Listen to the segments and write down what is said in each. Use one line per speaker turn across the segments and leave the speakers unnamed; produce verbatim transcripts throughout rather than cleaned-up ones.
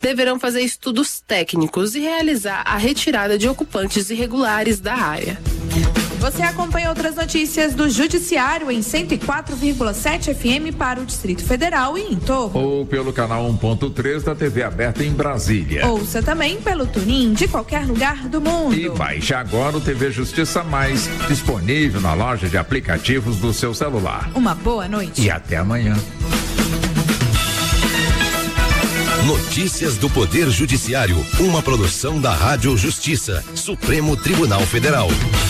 deverão fazer estudos técnicos e realizar a retirada de ocupantes irregulares da área.
Você acompanha outras notícias do Judiciário em cento e quatro vírgula sete F M para o Distrito Federal e em torno.
Ou pelo canal um ponto três da T V aberta em Brasília.
Ouça também pelo TuneIn de qualquer lugar do mundo.
E baixe agora o T V Justiça Mais, disponível na loja de aplicativos do seu celular.
Uma boa noite.
E até amanhã.
Notícias do Poder Judiciário, uma produção da Rádio Justiça, Supremo Tribunal Federal.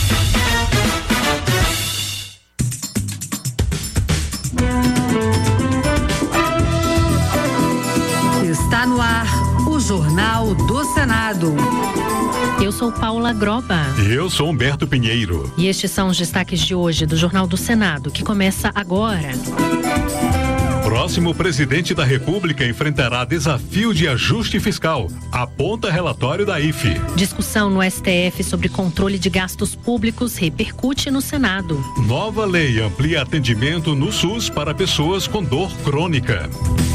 Está no ar o Jornal do Senado.
Eu sou Paula Groba.
E eu sou Humberto Pinheiro.
E estes são os destaques de hoje do Jornal do Senado, que começa agora.
Próximo presidente da República enfrentará desafio de ajuste fiscal, aponta relatório da I F E.
Discussão no S T F sobre controle de gastos públicos repercute no Senado.
Nova lei amplia atendimento no SUS para pessoas com dor crônica.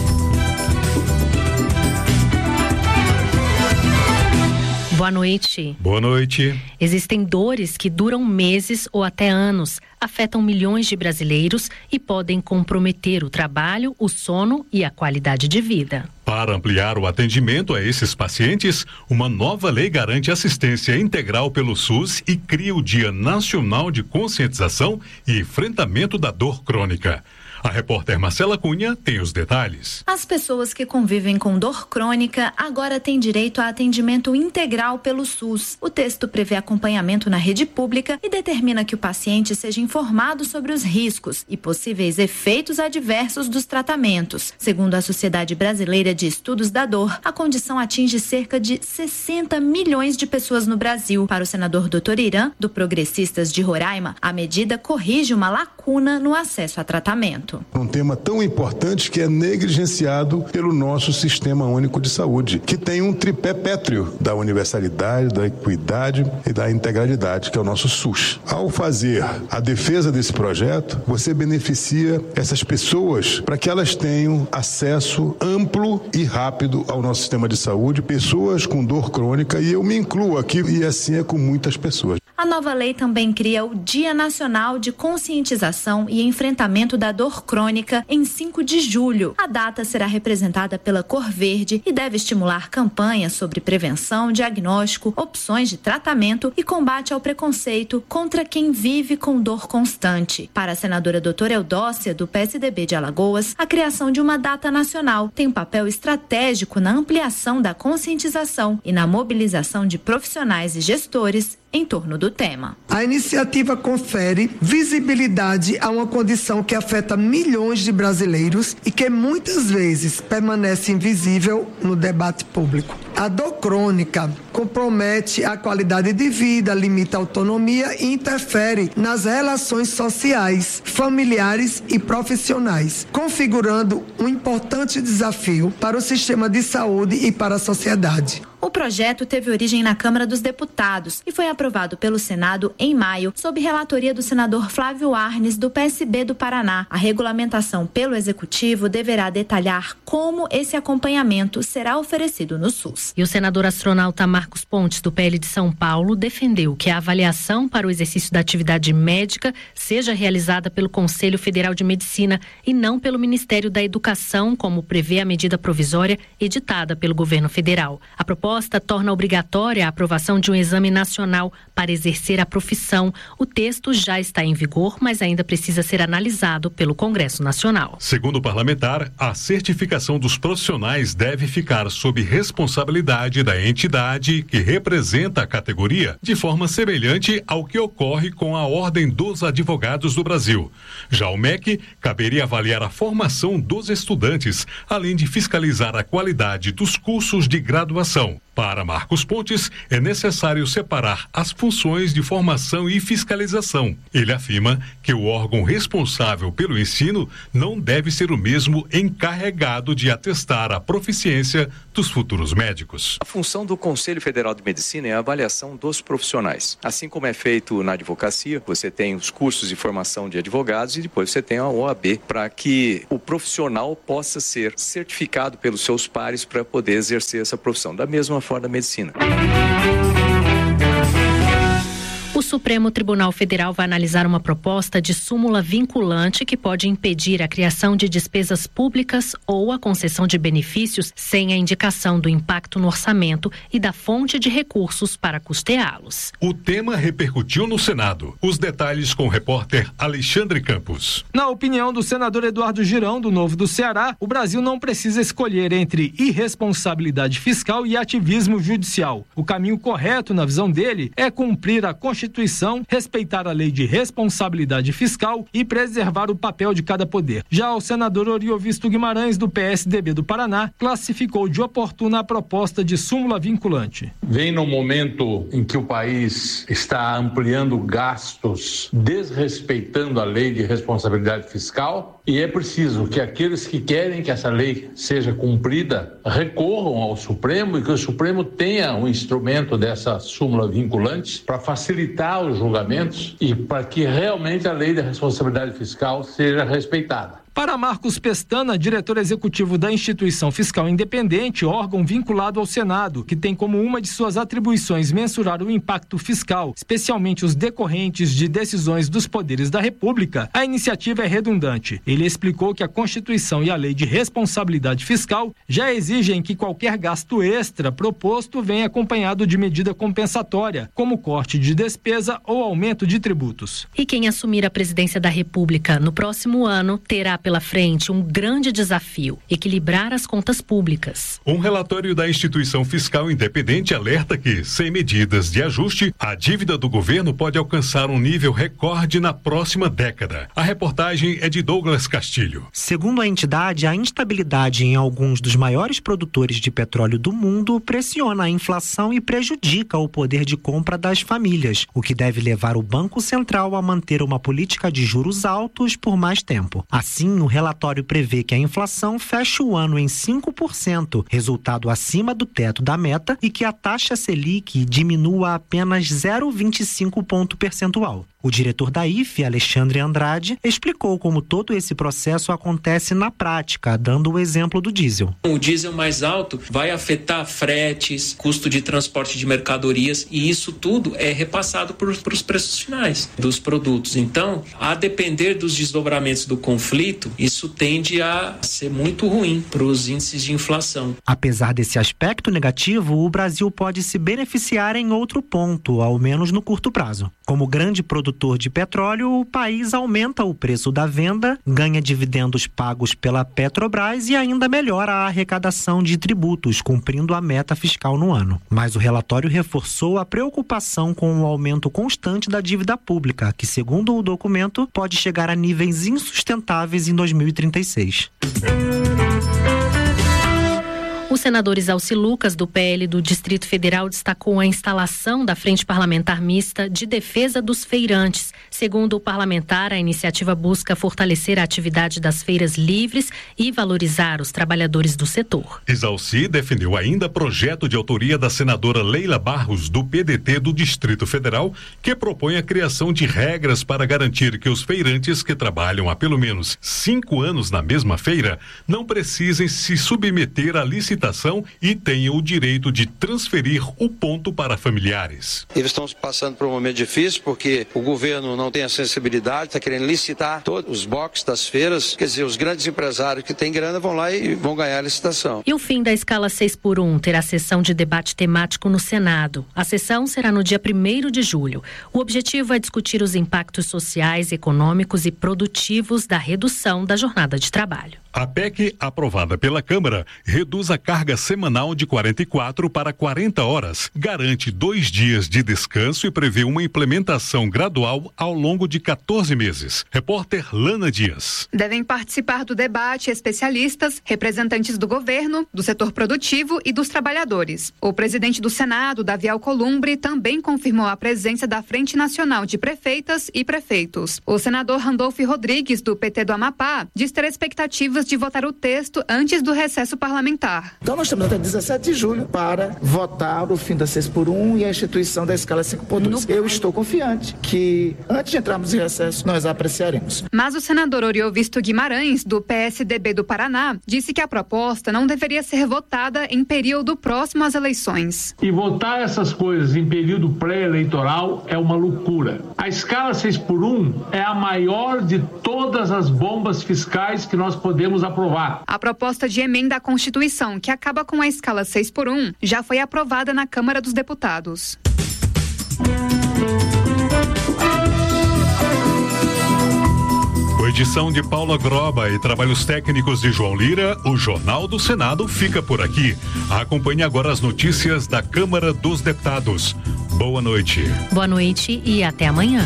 Boa noite.
Boa noite.
Existem dores que duram meses ou até anos, afetam milhões de brasileiros e podem comprometer o trabalho, o sono e a qualidade de vida.
Para ampliar o atendimento a esses pacientes, uma nova lei garante assistência integral pelo SUS e cria o Dia Nacional de Conscientização e Enfrentamento da Dor Crônica. A repórter Marcela Cunha tem os detalhes.
As pessoas que convivem com dor crônica agora têm direito a atendimento integral pelo SUS. O texto prevê acompanhamento na rede pública e determina que o paciente seja informado sobre os riscos e possíveis efeitos adversos dos tratamentos. Segundo a Sociedade Brasileira de Estudos da Dor, a condição atinge cerca de sessenta milhões de pessoas no Brasil. Para o senador doutor Irã, do Progressistas de Roraima, a medida corrige uma lacuna no acesso a tratamento.
Um tema tão importante que é negligenciado pelo nosso Sistema Único de Saúde, que tem um tripé pétreo da universalidade, da equidade e da integralidade, que é o nosso SUS. Ao fazer a defesa desse projeto, você beneficia essas pessoas para que elas tenham acesso amplo e rápido ao nosso sistema de saúde, pessoas com dor crônica, e eu me incluo aqui, e assim é com muitas pessoas.
A nova lei também cria o Dia Nacional de Conscientização e Enfrentamento da Dor Crônica em cinco de julho. A data será representada pela cor verde e deve estimular campanhas sobre prevenção, diagnóstico, opções de tratamento e combate ao preconceito contra quem vive com dor constante. Para a senadora doutora Eudócia, do P S D B de Alagoas, a criação de uma data nacional tem um papel estratégico na ampliação da conscientização e na mobilização de profissionais e gestores em torno do tema.
A iniciativa confere visibilidade a uma condição que afeta milhões de brasileiros e que muitas vezes permanece invisível no debate público. A dor crônica compromete a qualidade de vida, limita a autonomia e interfere nas relações sociais, familiares e profissionais, configurando um importante desafio para o sistema de saúde e para a sociedade.
O projeto teve origem na Câmara dos Deputados e foi aprovado pelo Senado em maio, sob relatoria do senador Flávio Arnes, do P S B do Paraná. A regulamentação pelo Executivo deverá detalhar como esse acompanhamento será oferecido no SUS.
E o senador astronauta Marcos Pontes, do P L de São Paulo, defendeu que a avaliação para o exercício da atividade médica seja realizada pelo Conselho Federal de Medicina e não pelo Ministério da Educação, como prevê a medida provisória editada pelo governo federal. A proposta A proposta torna obrigatória a aprovação de um exame nacional para exercer a profissão. O texto já está em vigor, mas ainda precisa ser analisado pelo Congresso Nacional.
Segundo o parlamentar, a certificação dos profissionais deve ficar sob responsabilidade da entidade que representa a categoria, de forma semelhante ao que ocorre com a Ordem dos Advogados do Brasil. Já ao M E C, caberia avaliar a formação dos estudantes, além de fiscalizar a qualidade dos cursos de graduação. Para Marcos Pontes, é necessário separar as funções de formação e fiscalização. Ele afirma que o órgão responsável pelo ensino não deve ser o mesmo encarregado de atestar a proficiência dos futuros médicos.
A função do Conselho Federal de Medicina é a avaliação dos profissionais. Assim como é feito na advocacia, você tem os cursos de formação de advogados e depois você tem a O A B, para que o profissional possa ser certificado pelos seus pares para poder exercer essa profissão. Da mesma forma da medicina.
O Supremo Tribunal Federal vai analisar uma proposta de súmula vinculante que pode impedir a criação de despesas públicas ou a concessão de benefícios sem a indicação do impacto no orçamento e da fonte de recursos para custeá-los.
O tema repercutiu no Senado. Os detalhes com o repórter Alexandre Campos.
Na opinião do senador Eduardo Girão, do Novo do Ceará, o Brasil não precisa escolher entre irresponsabilidade fiscal e ativismo judicial. O caminho correto, na visão dele, é cumprir a Constituição, respeitar a lei de responsabilidade fiscal e preservar o papel de cada poder. Já o senador Oriovisto Guimarães, do P S D B do Paraná, classificou de oportuna a proposta de súmula vinculante.
Vem no momento em que o país está ampliando gastos, desrespeitando a lei de responsabilidade fiscal, e é preciso que aqueles que querem que essa lei seja cumprida recorram ao Supremo e que o Supremo tenha um instrumento dessa súmula vinculante para facilitar os julgamentos e para que realmente a lei da responsabilidade fiscal seja respeitada.
Para Marcos Pestana, diretor executivo da Instituição Fiscal Independente, órgão vinculado ao Senado, que tem como uma de suas atribuições mensurar o impacto fiscal, especialmente os decorrentes de decisões dos poderes da República, a iniciativa é redundante. Ele explicou que a Constituição e a Lei de Responsabilidade Fiscal já exigem que qualquer gasto extra proposto venha acompanhado de medida compensatória, como corte de despesa ou aumento de tributos.
E quem assumir a presidência da República no próximo ano terá pela frente um grande desafio: equilibrar as contas públicas.
Um relatório da Instituição Fiscal Independente alerta que, sem medidas de ajuste, a dívida do governo pode alcançar um nível recorde na próxima década. A reportagem é de Douglas Castilho.
Segundo a entidade, a instabilidade em alguns dos maiores produtores de petróleo do mundo pressiona a inflação e prejudica o poder de compra das famílias, o que deve levar o Banco Central a manter uma política de juros altos por mais tempo. Assim, o relatório prevê que a inflação feche o ano em cinco por cento, resultado acima do teto da meta, e que a taxa Selic diminua apenas zero vírgula vinte e cinco ponto percentual. O diretor da I F E, Alexandre Andrade, explicou como todo esse processo acontece na prática, dando o exemplo do diesel.
O diesel mais alto vai afetar fretes, custo de transporte de mercadorias, e isso tudo é repassado para os preços finais dos produtos. Então, a depender dos desdobramentos do conflito, isso tende a ser muito ruim para os índices de inflação.
Apesar desse aspecto negativo, o Brasil pode se beneficiar em outro ponto, ao menos no curto prazo. Como grande produtor de petróleo, o país aumenta o preço da venda, ganha dividendos pagos pela Petrobras e ainda melhora a arrecadação de tributos, cumprindo a meta fiscal no ano. Mas o relatório reforçou a preocupação com o aumento constante da dívida pública, que, segundo o documento, pode chegar a níveis insustentáveis em dois mil e trinta e seis.
O senador Isalci Lucas, do P L do Distrito Federal, destacou a instalação da Frente Parlamentar Mista de Defesa dos Feirantes. Segundo o parlamentar, a iniciativa busca fortalecer a atividade das feiras livres e valorizar os trabalhadores do setor.
Isalci defendeu ainda projeto de autoria da senadora Leila Barros, do P D T do Distrito Federal, que propõe a criação de regras para garantir que os feirantes que trabalham há pelo menos cinco anos na mesma feira não precisem se submeter à licitação e tenham o direito de transferir o ponto para familiares.
Eles estão passando por um momento difícil porque o governo não tem a sensibilidade, está querendo licitar todos os boxes das feiras, quer dizer, os grandes empresários que têm grana vão lá e vão ganhar a licitação.
E o fim da escala seis por um terá sessão de debate temático no Senado. A sessão será no dia primeiro de julho. O objetivo é discutir os impactos sociais, econômicos e produtivos da redução da jornada de trabalho.
A P E C, aprovada pela Câmara, reduz a carga semanal de quarenta e quatro para quarenta horas, garante dois dias de descanso e prevê uma implementação gradual ao longo de quatorze meses. Repórter Lana Dias.
Devem participar do debate especialistas, representantes do governo, do setor produtivo e dos trabalhadores. O presidente do Senado, Davi Alcolumbre, também confirmou a presença da Frente Nacional de Prefeitas e Prefeitos. O senador Randolfo Rodrigues, do P T do Amapá, diz ter expectativas de votar o texto antes do recesso parlamentar.
Então nós temos até dezessete de julho para votar o fim da seis por um e a instituição da escala cinco por dois. Eu estou confiante que antes de entrarmos em recesso nós a apreciaremos.
Mas o senador Oriovisto Guimarães, do P S D B do Paraná, disse que a proposta não deveria ser votada em período próximo às eleições.
E votar essas coisas em período pré-eleitoral é uma loucura. A escala seis por um é a maior de todas as bombas fiscais que nós podemos aprovar.
A proposta de emenda à Constituição, que acaba com a escala seis por um, já foi aprovada na Câmara dos Deputados.
Com edição de Paula Groba e trabalhos técnicos de João Lira, o Jornal do Senado fica por aqui. Acompanhe agora as notícias da Câmara dos Deputados. Boa noite.
Boa noite e até amanhã.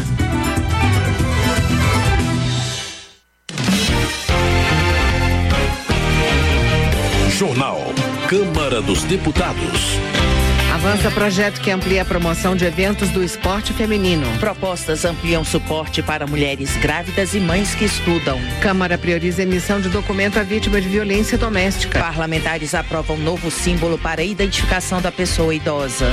Jornal Câmara dos Deputados.
Avança projeto que amplia a promoção de eventos do esporte feminino.
Propostas ampliam suporte para mulheres grávidas e mães que estudam.
Câmara prioriza emissão de documento à vítima de violência doméstica.
Parlamentares aprovam novo símbolo para a identificação da pessoa idosa.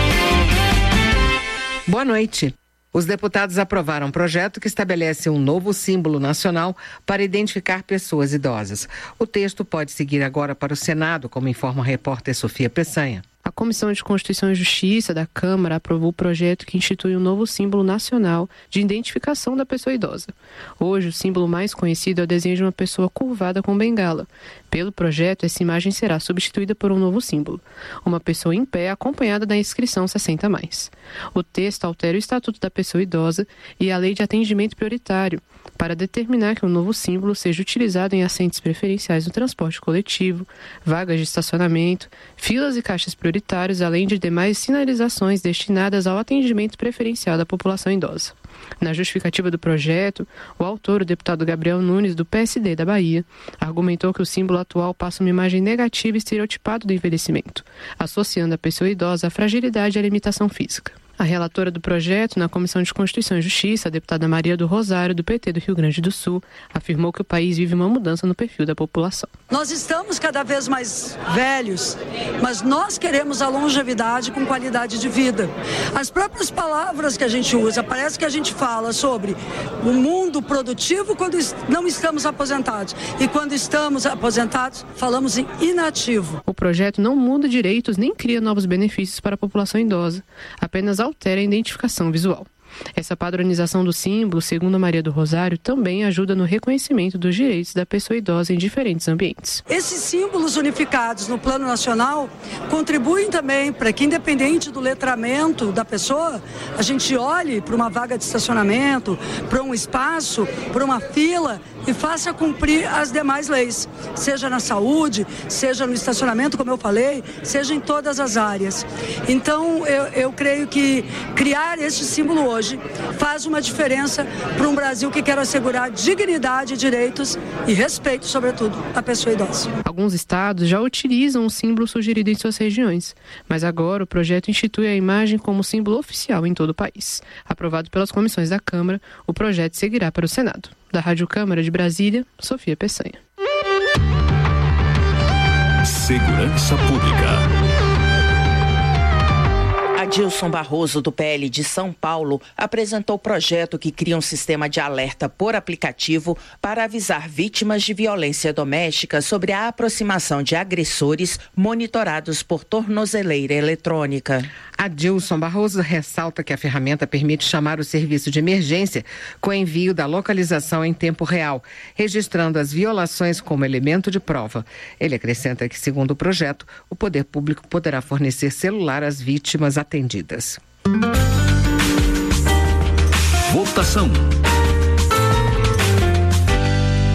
Boa noite. Os deputados aprovaram um projeto que estabelece um novo símbolo nacional para identificar pessoas idosas. O texto pode seguir agora para o Senado, como informa a repórter Sofia Peçanha.
A Comissão de Constituição e Justiça da Câmara aprovou o projeto que institui um novo símbolo nacional de identificação da pessoa idosa. Hoje, o símbolo mais conhecido é o desenho de uma pessoa curvada com bengala. Pelo projeto, essa imagem será substituída por um novo símbolo, uma pessoa em pé acompanhada da inscrição sessenta mais. O texto altera o Estatuto da Pessoa Idosa e a Lei de Atendimento Prioritário, para determinar que o novo símbolo seja utilizado em assentos preferenciais no transporte coletivo, vagas de estacionamento, filas e caixas prioritários, além de demais sinalizações destinadas ao atendimento preferencial da população idosa. Na justificativa do projeto, o autor, o deputado Gabriel Nunes, do P S D da Bahia, argumentou que o símbolo atual passa uma imagem negativa e estereotipada do envelhecimento, associando a pessoa idosa à fragilidade e à limitação física. A relatora do projeto na Comissão de Constituição e Justiça, a deputada Maria do Rosário, do P T do Rio Grande do Sul, afirmou que o país vive uma mudança no perfil da população.
Nós estamos cada vez mais velhos, mas nós queremos a longevidade com qualidade de vida. As próprias palavras que a gente usa, parece que a gente fala sobre o mundo produtivo quando não estamos aposentados. E quando estamos aposentados, falamos em inativo.
O projeto não muda direitos nem cria novos benefícios para a população idosa, apenas altera a identificação visual. Essa padronização do símbolo, segundo a Maria do Rosário, também ajuda no reconhecimento dos direitos da pessoa idosa em diferentes ambientes.
Esses símbolos unificados no plano nacional contribuem também para que, independente do letramento da pessoa, a gente olhe para uma vaga de estacionamento, para um espaço, para uma fila e faça cumprir as demais leis, seja na saúde, seja no estacionamento, como eu falei, seja em todas as áreas. Então, eu, eu creio que criar este símbolo hoje faz uma diferença para um Brasil que quer assegurar dignidade, direitos e respeito, sobretudo, à pessoa idosa.
Alguns estados já utilizam o símbolo sugerido em suas regiões, mas agora o projeto institui a imagem como símbolo oficial em todo o país. Aprovado pelas comissões da Câmara, o projeto seguirá para o Senado. Da Rádio Câmara de Brasília, Sofia Peçanha.
Segurança Pública.
Adilson Barroso, do P L de São Paulo, apresentou o projeto que cria um sistema de alerta por aplicativo para avisar vítimas de violência doméstica sobre a aproximação de agressores monitorados por tornozeleira eletrônica.
Adilson Barroso ressalta que a ferramenta permite chamar o serviço de emergência com envio da localização em tempo real, registrando as violações como elemento de prova. Ele acrescenta que, segundo o projeto, o poder público poderá fornecer celular às vítimas atendidas.
Votação.
A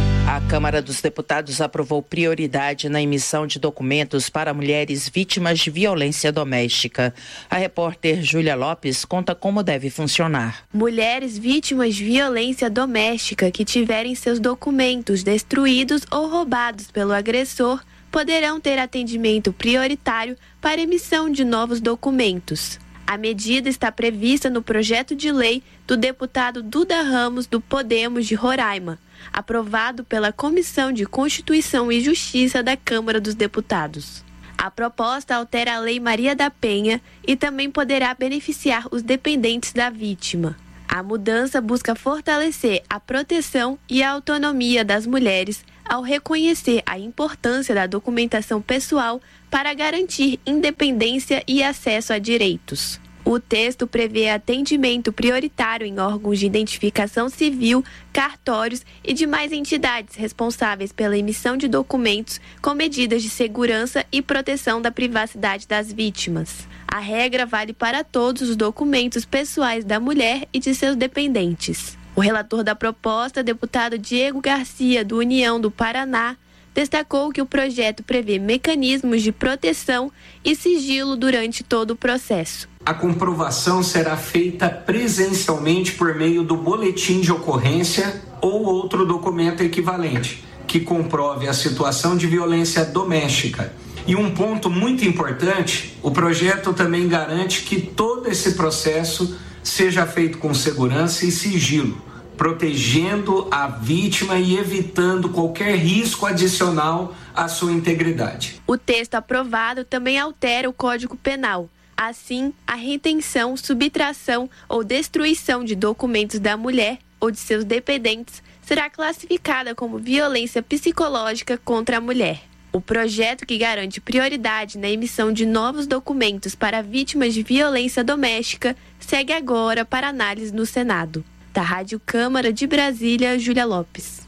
Câmara dos Deputados aprovou prioridade na emissão de documentos para mulheres vítimas de violência doméstica. A repórter Júlia Lopes conta como deve funcionar.
Mulheres vítimas de violência doméstica que tiverem seus documentos destruídos ou roubados pelo agressor poderão ter atendimento prioritário para emissão de novos documentos. A medida está prevista no projeto de lei do deputado Duda Ramos do Podemos de Roraima, aprovado pela Comissão de Constituição e Justiça da Câmara dos Deputados. A proposta altera a Lei Maria da Penha e também poderá beneficiar os dependentes da vítima. A mudança busca fortalecer a proteção e a autonomia das mulheres ao reconhecer a importância da documentação pessoal para garantir independência e acesso a direitos. O texto prevê atendimento prioritário em órgãos de identificação civil, cartórios e demais entidades responsáveis pela emissão de documentos com medidas de segurança e proteção da privacidade das vítimas. A regra vale para todos os documentos pessoais da mulher e de seus dependentes. O relator da proposta, deputado Diego Garcia, do União do Paraná, destacou que o projeto prevê mecanismos de proteção e sigilo durante todo o processo.
A comprovação será feita presencialmente por meio do boletim de ocorrência ou outro documento equivalente, que comprove a situação de violência doméstica. E um ponto muito importante, o projeto também garante que todo esse processo seja feito com segurança e sigilo, protegendo a vítima e evitando qualquer risco adicional à sua integridade.
O texto aprovado também altera o Código Penal. Assim, a retenção, subtração ou destruição de documentos da mulher ou de seus dependentes será classificada como violência psicológica contra a mulher. O projeto, que garante prioridade na emissão de novos documentos para vítimas de violência doméstica, segue agora para análise no Senado. Da Rádio Câmara de Brasília, Júlia Lopes.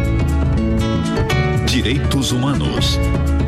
Direitos Humanos.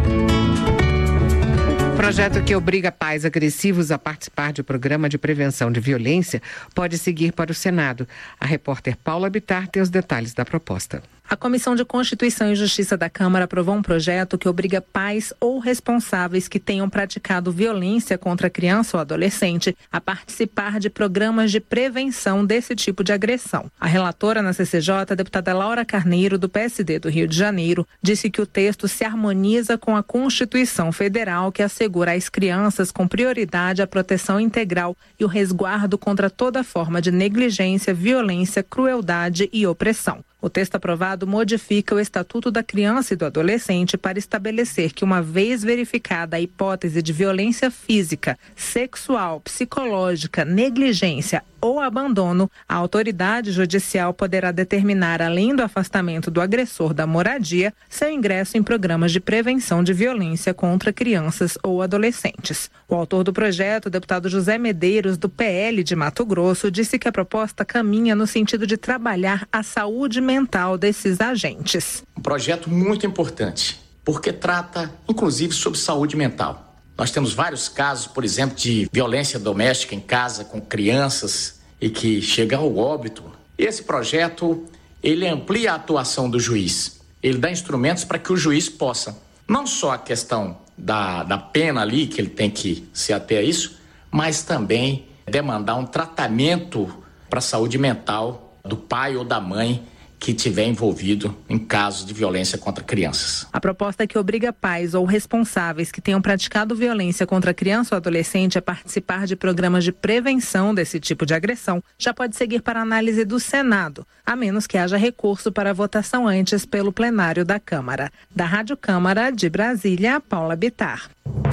O projeto que obriga pais agressivos a participar de programa de prevenção de violência pode seguir para o Senado. A repórter Paula Bittar tem os detalhes da proposta.
A Comissão de Constituição e Justiça da Câmara aprovou um projeto que obriga pais ou responsáveis que tenham praticado violência contra criança ou adolescente a participar de programas de prevenção desse tipo de agressão. A relatora na C C J, a deputada Laura Carneiro, do P S D do Rio de Janeiro, disse que o texto se harmoniza com a Constituição Federal, que assegura às crianças com prioridade a proteção integral e o resguardo contra toda forma de negligência, violência, crueldade e opressão. O texto aprovado modifica o Estatuto da Criança e do Adolescente para estabelecer que, uma vez verificada a hipótese de violência física, sexual, psicológica, negligência ou abandono, a autoridade judicial poderá determinar, além do afastamento do agressor da moradia, seu ingresso em programas de prevenção de violência contra crianças ou adolescentes. O autor do projeto, o deputado José Medeiros, do P L de Mato Grosso, disse que a proposta caminha no sentido de trabalhar a saúde mental desses agentes.
Um projeto muito importante, porque trata, inclusive, sobre saúde mental. Nós temos vários casos, por exemplo, de violência doméstica em casa com crianças e que chega ao óbito. Esse projeto, ele amplia a atuação do juiz. Ele dá instrumentos para que o juiz possa, não só a questão da, da pena ali, que ele tem que se ater a isso, mas também demandar um tratamento para a saúde mental do pai ou da mãe que estiver envolvido em casos de violência contra crianças.
A proposta é que obriga pais ou responsáveis que tenham praticado violência contra criança ou adolescente a participar de programas de prevenção desse tipo de agressão já pode seguir para análise do Senado, a menos que haja recurso para votação antes pelo plenário da Câmara. Da Rádio Câmara de Brasília, Paula Bittar.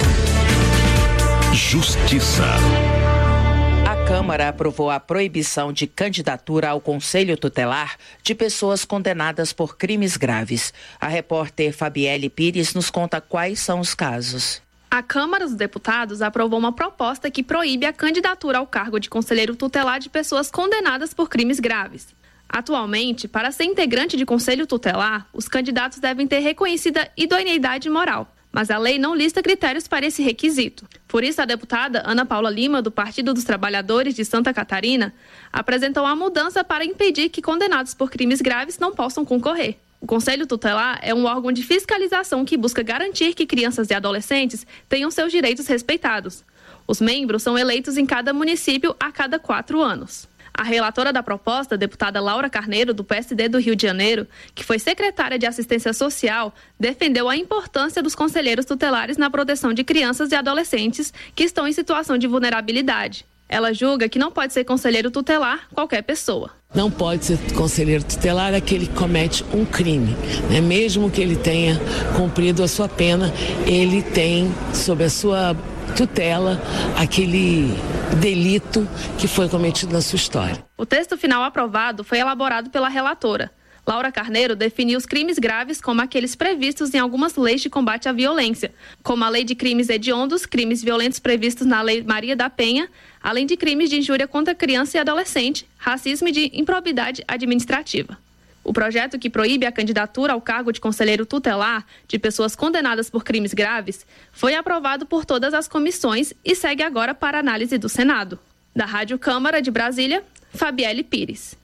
Justiça.
A Câmara aprovou a proibição de candidatura ao Conselho Tutelar de pessoas condenadas por crimes graves. A repórter Fabielle Pires nos conta quais são os casos.
A Câmara dos Deputados aprovou uma proposta que proíbe a candidatura ao cargo de conselheiro tutelar de pessoas condenadas por crimes graves. Atualmente, para ser integrante de Conselho Tutelar, os candidatos devem ter reconhecida idoneidade moral. Mas a lei não lista critérios para esse requisito. Por isso, a deputada Ana Paula Lima, do Partido dos Trabalhadores de Santa Catarina, apresentou a mudança para impedir que condenados por crimes graves não possam concorrer. O Conselho Tutelar é um órgão de fiscalização que busca garantir que crianças e adolescentes tenham seus direitos respeitados. Os membros são eleitos em cada município a cada quatro anos. A relatora da proposta, deputada Laura Carneiro, do P S D do Rio de Janeiro, que foi secretária de Assistência Social, defendeu a importância dos conselheiros tutelares na proteção de crianças e adolescentes que estão em situação de vulnerabilidade. Ela julga que não pode ser conselheiro tutelar qualquer pessoa.
Não pode ser conselheiro tutelar aquele que comete um crime, né? Mesmo que ele tenha cumprido a sua pena, ele tem sob a sua tutela aquele delito que foi cometido na sua história.
O texto final aprovado foi elaborado pela relatora. Laura Carneiro definiu os crimes graves como aqueles previstos em algumas leis de combate à violência, como a Lei de Crimes Hediondos, crimes violentos previstos na Lei Maria da Penha, além de crimes de injúria contra criança e adolescente, racismo e de improbidade administrativa. O projeto que proíbe a candidatura ao cargo de conselheiro tutelar de pessoas condenadas por crimes graves foi aprovado por todas as comissões e segue agora para análise do Senado. Da Rádio Câmara de Brasília, Fabielle Pires.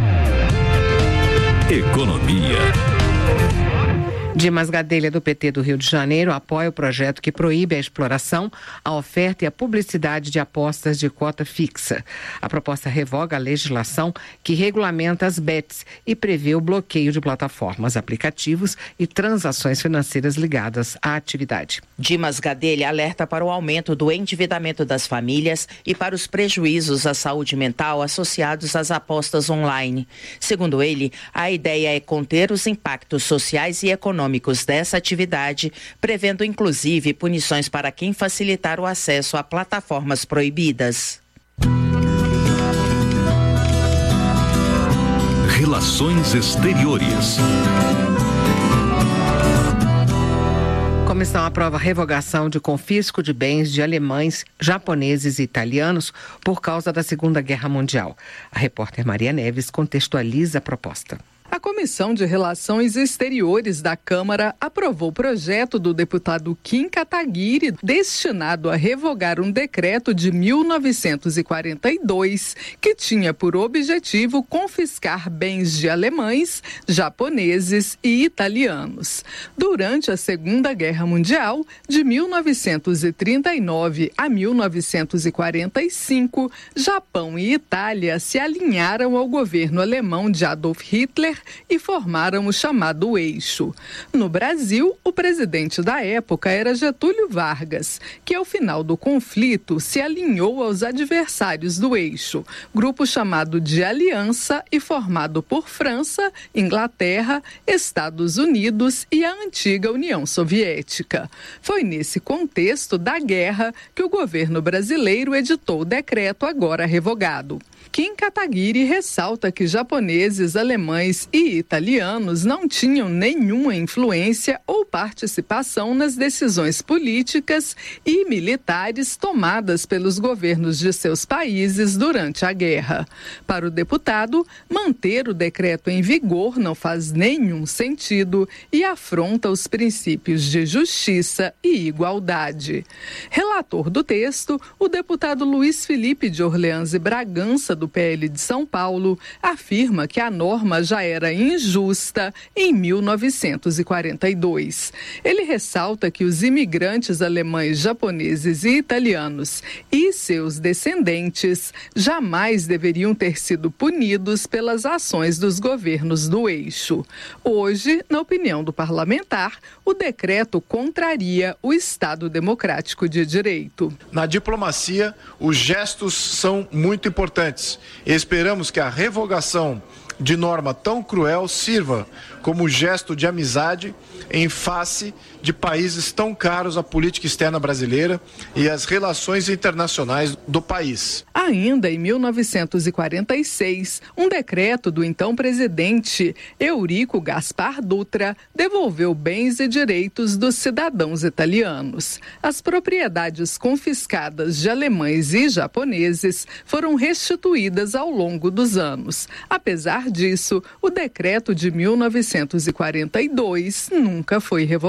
Economia.
Dimas Gadelha, do P T do Rio de Janeiro, apoia o projeto que proíbe a exploração, a oferta e a publicidade de apostas de cota fixa. A proposta revoga a legislação que regulamenta as bets e prevê o bloqueio de plataformas, aplicativos e transações financeiras ligadas à atividade.
Dimas Gadelha alerta para o aumento do endividamento das famílias e para os prejuízos à saúde mental associados às apostas online. Segundo ele, a ideia é conter os impactos sociais e econômicos dessa atividade, prevendo inclusive punições para quem facilitar o acesso a plataformas proibidas.
Relações Exteriores.
Comissão aprova a revogação de confisco de bens de alemães, japoneses e italianos por causa da Segunda Guerra Mundial. A repórter Maria Neves contextualiza a proposta.
A Comissão de Relações Exteriores da Câmara aprovou o projeto do deputado Kim Kataguiri, destinado a revogar um decreto de mil novecentos e quarenta e dois, que tinha por objetivo confiscar bens de alemães, japoneses e italianos. Durante a Segunda Guerra Mundial, de mil novecentos e trinta e nove a mil novecentos e quarenta e cinco, Japão e Itália se alinharam ao governo alemão de Adolf Hitler e formaram o chamado Eixo. No Brasil, o presidente da época era Getúlio Vargas, que ao final do conflito se alinhou aos adversários do Eixo, grupo chamado de Aliança e formado por França, Inglaterra, Estados Unidos e a antiga União Soviética. Foi nesse contexto da guerra que o governo brasileiro editou o decreto agora revogado. Kim Kataguiri ressalta que japoneses, alemães e italianos não tinham nenhuma influência ou participação nas decisões políticas e militares tomadas pelos governos de seus países durante a guerra. Para o deputado, manter o decreto em vigor não faz nenhum sentido e afronta os princípios de justiça e igualdade. Relator do texto, o deputado Luiz Felipe de Orleans e Bragança, do P L de São Paulo, afirma que a norma já era injusta em mil novecentos e quarenta e dois. Ele ressalta que os imigrantes alemães, japoneses e italianos e seus descendentes jamais deveriam ter sido punidos pelas ações dos governos do Eixo. Hoje, na opinião do parlamentar, o decreto contraria o Estado Democrático de Direito.
Na diplomacia, os gestos são muito importantes. Esperamos que a revogação de norma tão cruel sirva como gesto de amizade em face de países tão caros à política externa brasileira e às relações internacionais do país.
Ainda em mil novecentos e quarenta e seis, um decreto do então presidente Eurico Gaspar Dutra devolveu bens e direitos dos cidadãos italianos. As propriedades confiscadas de alemães e japoneses foram restituídas ao longo dos anos. Apesar disso, o decreto de mil novecentos e quarenta e dois nunca foi revogado.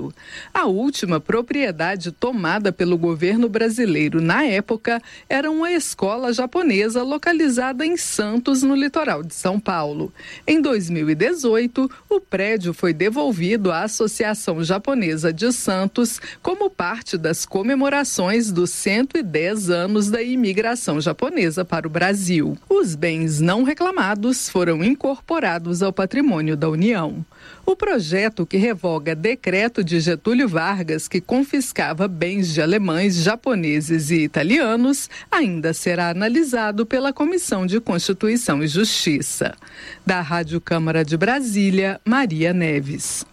estado. A última propriedade tomada pelo governo brasileiro na época era uma escola japonesa localizada em Santos, no litoral de São Paulo. Em dois mil e dezoito, o prédio foi devolvido à Associação Japonesa de Santos como parte das comemorações dos cento e dez anos da imigração japonesa para o Brasil. Os bens não reclamados foram incorporados ao patrimônio da União. O projeto que revoga decreto de Getúlio Vargas, que confiscava bens de alemães, japoneses e italianos, ainda será analisado pela Comissão de Constituição e Justiça. Da Rádio Câmara de Brasília, Maria Neves.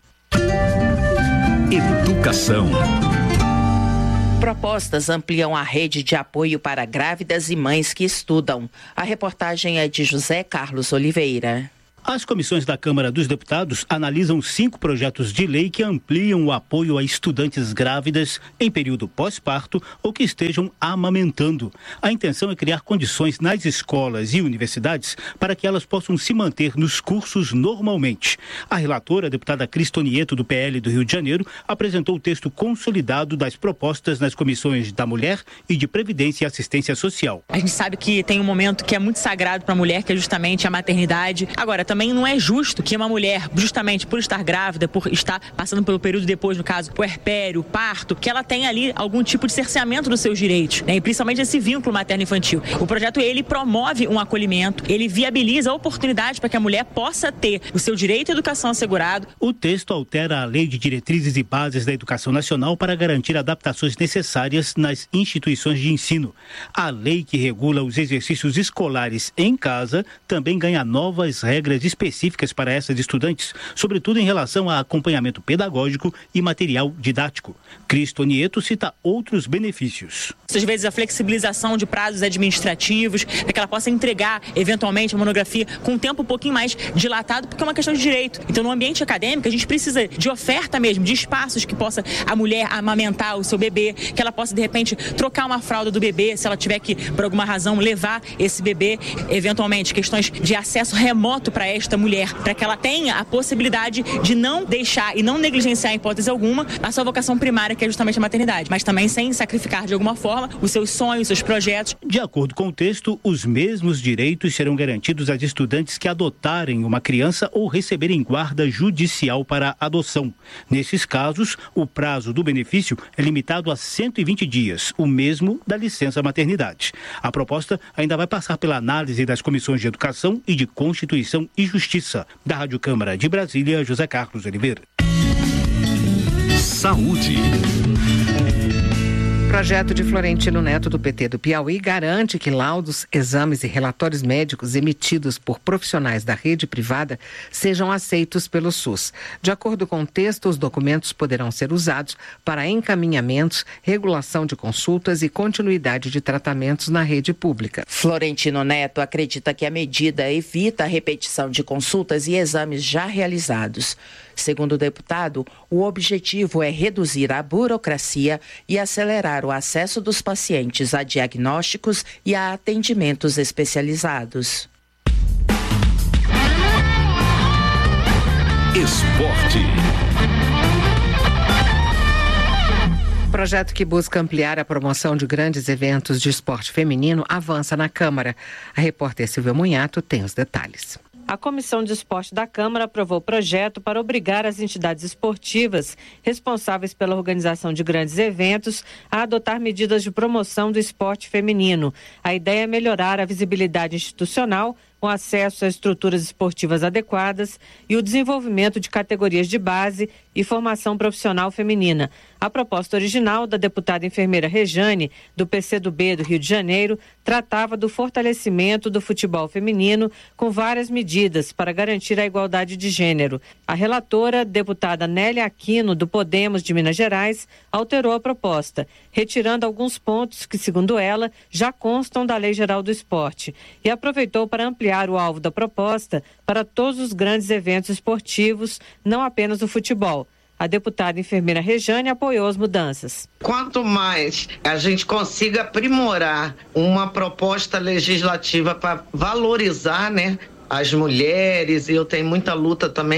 Educação.
Propostas ampliam a rede de apoio para grávidas e mães que estudam. A reportagem é de José Carlos Oliveira.
As comissões da Câmara dos Deputados analisam cinco projetos de lei que ampliam o apoio a estudantes grávidas em período pós-parto ou que estejam amamentando. A intenção é criar condições nas escolas e universidades para que elas possam se manter nos cursos normalmente. A relatora, a deputada Cristonieto, do P L do Rio de Janeiro, apresentou o texto consolidado das propostas nas comissões da Mulher e de Previdência e Assistência Social.
A gente sabe que tem um momento que é muito sagrado para a mulher, que é justamente a maternidade. Agora, também não é justo que uma mulher, justamente por estar grávida, por estar passando pelo período depois, no caso, puerpério, parto, que ela tenha ali algum tipo de cerceamento dos seus direitos, né? E principalmente esse vínculo materno-infantil. O projeto, ele promove um acolhimento, ele viabiliza oportunidades para que a mulher possa ter o seu direito à educação assegurado.
O texto altera a Lei de Diretrizes e Bases da Educação Nacional para garantir adaptações necessárias nas instituições de ensino. A lei que regula os exercícios escolares em casa também ganha novas regras específicas para essas estudantes, sobretudo em relação a acompanhamento pedagógico e material didático. Cristonieto cita outros benefícios.
Às vezes a flexibilização de prazos administrativos, para que ela possa entregar eventualmente a monografia com um tempo um pouquinho mais dilatado, porque é uma questão de direito. Então, no ambiente acadêmico, a gente precisa de oferta mesmo, de espaços que possa a mulher amamentar o seu bebê, que ela possa, de repente, trocar uma fralda do bebê, se ela tiver que, por alguma razão, levar esse bebê, eventualmente, questões de acesso remoto para esta mulher, para que ela tenha a possibilidade de não deixar e não negligenciar, em hipótese alguma, a sua vocação primária, que é justamente a maternidade, mas também sem sacrificar, de alguma forma, os seus sonhos, os seus projetos.
De acordo com o texto, os mesmos direitos serão garantidos às estudantes que adotarem uma criança ou receberem guarda judicial para adoção. Nesses casos, o prazo do benefício é limitado a cento e vinte dias, o mesmo da licença maternidade. A proposta ainda vai passar pela análise das comissões de Educação e de Constituição e Justiça. Da Rádio Câmara de Brasília, José Carlos Oliveira.
Saúde.
O projeto de Florentino Neto, do P T do Piauí, garante que laudos, exames e relatórios médicos emitidos por profissionais da rede privada sejam aceitos pelo SUS. De acordo com o texto, os documentos poderão ser usados para encaminhamentos, regulação de consultas e continuidade de tratamentos na rede pública.
Florentino Neto acredita que a medida evita a repetição de consultas e exames já realizados. Segundo o deputado, o objetivo é reduzir a burocracia e acelerar o acesso dos pacientes a diagnósticos e a atendimentos especializados.
Esporte.
O projeto que busca ampliar a promoção de grandes eventos de esporte feminino avança na Câmara. A repórter Silvia Munhato tem os detalhes.
A Comissão de Esporte da Câmara aprovou o projeto para obrigar as entidades esportivas responsáveis pela organização de grandes eventos a adotar medidas de promoção do esporte feminino. A ideia é melhorar a visibilidade institucional, com acesso a estruturas esportivas adequadas e o desenvolvimento de categorias de base e formação profissional feminina. A proposta original da deputada enfermeira Rejane, do P C do B do Rio de Janeiro, tratava do fortalecimento do futebol feminino com várias medidas para garantir a igualdade de gênero. A relatora, deputada Nélia Aquino, do Podemos de Minas Gerais, alterou a proposta, retirando alguns pontos que, segundo ela, já constam da Lei Geral do Esporte, e aproveitou para ampliar o alvo da proposta para todos os grandes eventos esportivos, não apenas o futebol. A deputada enfermeira Rejane apoiou as mudanças.
Quanto mais a gente consiga aprimorar uma proposta legislativa para valorizar, né, as mulheres, e eu tenho muita luta também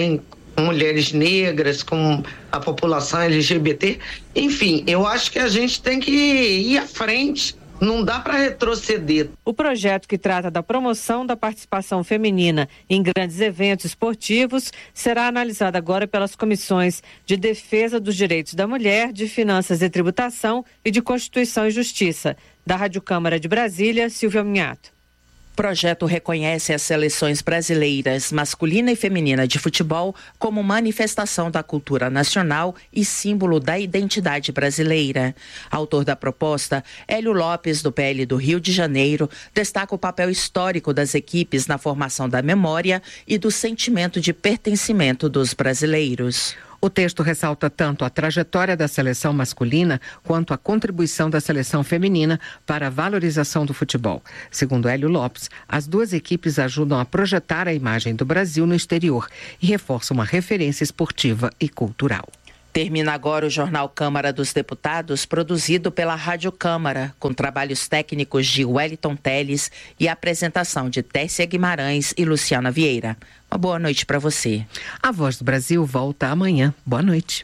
mulheres negras, com a população L G B T. Enfim, eu acho que a gente tem que ir à frente. Não dá para retroceder.
O projeto que trata da promoção da participação feminina em grandes eventos esportivos será analisado agora pelas comissões de Defesa dos Direitos da Mulher, de Finanças e Tributação e de Constituição e Justiça. Da Rádio Câmara de Brasília, Silvia Minhato.
O projeto reconhece as seleções brasileiras masculina e feminina de futebol como manifestação da cultura nacional e símbolo da identidade brasileira. Autor da proposta, Hélio Lopes, do P L do Rio de Janeiro, destaca o papel histórico das equipes na formação da memória e do sentimento de pertencimento dos brasileiros.
O texto ressalta tanto a trajetória da seleção masculina quanto a contribuição da seleção feminina para a valorização do futebol. Segundo Hélio Lopes, as duas equipes ajudam a projetar a imagem do Brasil no exterior e reforçam uma referência esportiva e cultural.
Termina agora o Jornal Câmara dos Deputados, produzido pela Rádio Câmara, com trabalhos técnicos de Wellington Teles e apresentação de Tércia Guimarães e Luciana Vieira. Uma boa noite para você.
A Voz do Brasil volta amanhã. Boa noite.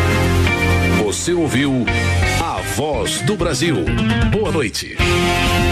Você ouviu A Voz do Brasil. Boa noite.